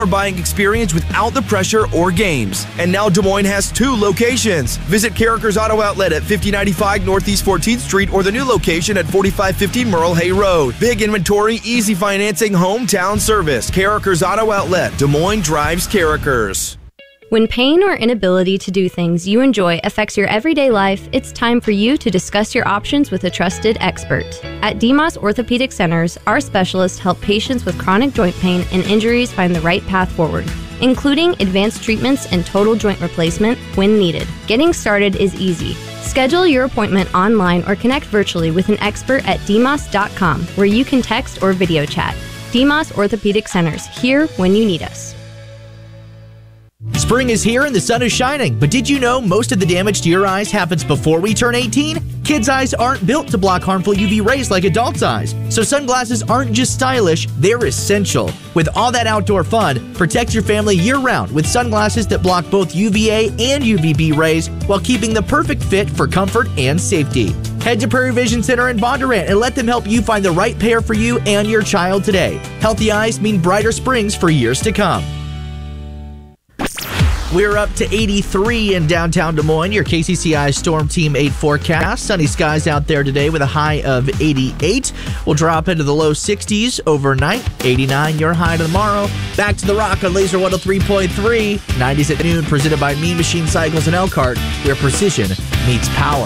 buying experience without the pressure or games. And now Des Moines has 2 locations. Visit Carricker's Auto Outlet at 5095 Northeast 14th Street or the new location at 4550 Merle Hay Road. Big inventory, easy financing, hometown service. Carricker's Auto Outlet. Des Moines drives Carricker's. When pain or inability to do things you enjoy affects your everyday life, it's time for you to discuss your options with a trusted expert. At DeMoss Orthopedic Centers, our specialists help patients with chronic joint pain and injuries find the right path forward, including advanced treatments and total joint replacement when needed. Getting started is easy. Schedule your appointment online or connect virtually with an expert at demos.com, where you can text or video chat. DeMoss Orthopedic Centers, here when you need us. Spring is here and the sun is shining, but did you know most of the damage to your eyes happens before we turn 18? Kids' eyes aren't built to block harmful UV rays like adults' eyes, so sunglasses aren't just stylish, they're essential. With all that outdoor fun, protect your family year-round with sunglasses that block both UVA and UVB rays while keeping the perfect fit for comfort and safety. Head to Prairie Vision Center in Bondurant and let them help you find the right pair for you and your child today. Healthy eyes mean brighter springs for years to come. We're up to 83 in downtown Des Moines. Your KCCI Storm Team 8 forecast. Sunny skies out there today with a high of 88. We'll drop into the low 60s overnight. 89 your high tomorrow. Back to the Rock on Laser 103.3. 90s at noon, presented by Mean Machine Cycles and Elkhart, where precision meets power.